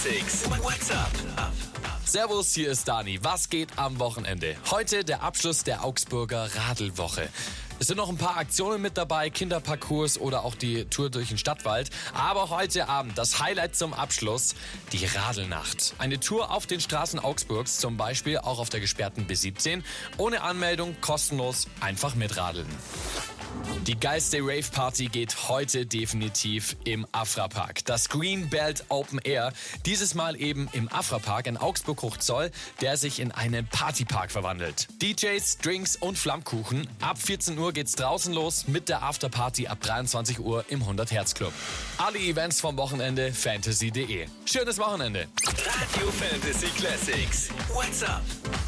Classics. What's up? Servus, hier ist Dani. Was geht am Wochenende? Heute der Abschluss der Augsburger Radelwoche. Es sind noch ein paar Aktionen mit dabei, Kinderparcours oder auch die Tour durch den Stadtwald. Aber heute Abend das Highlight zum Abschluss, die Radelnacht. Eine Tour auf den Straßen Augsburgs, zum Beispiel auch auf der gesperrten B17. Ohne Anmeldung, kostenlos, einfach mitradeln. Die geilste Rave-Party geht heute definitiv im Afra-Park. Das Green Belt Open Air, dieses Mal eben im Afra-Park in Augsburg-Hochzoll, der sich in einen Partypark verwandelt. DJs, Drinks und Flammkuchen. Ab 14 Uhr geht's draußen los mit der Afterparty ab 23 Uhr im 100 Hertz Club. Alle Events vom Wochenende fantasy.de. Schönes Wochenende. Radio Fantasy Classics. What's up?